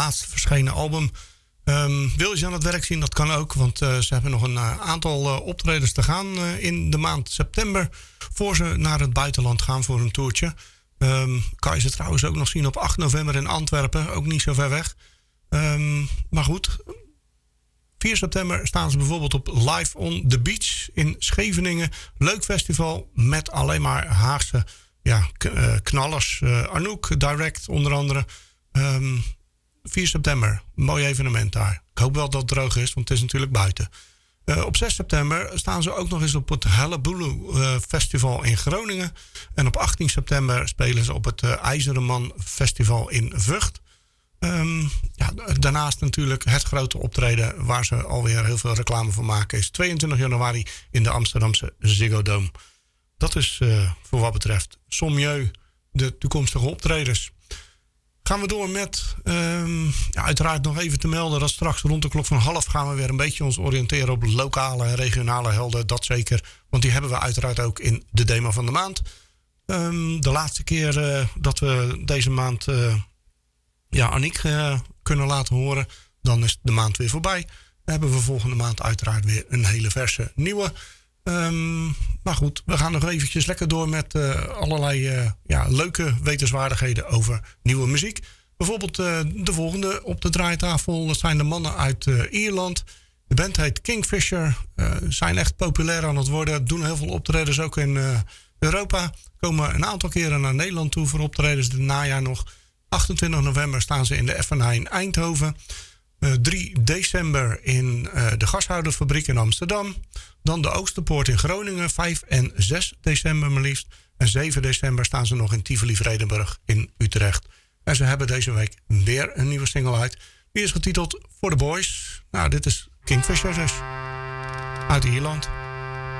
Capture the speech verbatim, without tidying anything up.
laatste verschenen album. Um, wil je ze aan het werk zien? Dat kan ook, want uh, ze hebben nog een uh, aantal uh, optredens te gaan uh, in de maand september, voor ze naar het buitenland gaan voor een toertje. Um, kan je ze trouwens ook nog zien op acht november in Antwerpen, ook niet zo ver weg. Um, maar goed, vier september staan ze bijvoorbeeld op Live on the Beach in Scheveningen. Leuk festival met alleen maar Haagse ja, k- uh, knallers. Uh, Anouk, Direct onder andere. Um, vier september, mooi evenement daar. Ik hoop wel dat het droog is, want het is natuurlijk buiten. Uh, op zes september staan ze ook nog eens op het Hullabaloo uh, Festival in Groningen. En op achttien september spelen ze op het uh, IJzeren Man Festival in Vught. Um, ja, daarnaast natuurlijk het grote optreden waar ze alweer heel veel reclame voor maken is tweeëntwintig januari in de Amsterdamse Ziggo Dome. Dat is uh, voor wat betreft Sommieu, de toekomstige optredens. Gaan we door met, um, ja, uiteraard nog even te melden dat straks rond de klok van half gaan we weer een beetje ons oriënteren op lokale en regionale helden. Dat zeker, want die hebben we uiteraard ook in de demo van de maand. Um, de laatste keer uh, dat we deze maand uh, ja, Aniek uh, kunnen laten horen, dan is de maand weer voorbij. Dan hebben we volgende maand uiteraard weer een hele verse nieuwe. Um, maar goed, we gaan nog eventjes lekker door met uh, allerlei uh, ja, leuke wetenswaardigheden over nieuwe muziek. Bijvoorbeeld uh, de volgende op de draaitafel. Dat zijn de mannen uit uh, Ierland. De band heet Kingfisher. Uh, zijn echt populair aan het worden. Doen heel veel optredens ook in uh, Europa. Komen een aantal keren naar Nederland toe voor optredens. Dit najaar nog. achtentwintig november staan ze in de F N H in Eindhoven. Uh, drie december in uh, de Gashouderfabriek in Amsterdam. Dan de Oosterpoort in Groningen, vijf en zes december maar liefst. En zeven december staan ze nog in Tivoli-Vredenburg in Utrecht. En ze hebben deze week weer een nieuwe single uit. Die is getiteld For the Boys. Nou, dit is Kingfisher dus. Uit Ierland.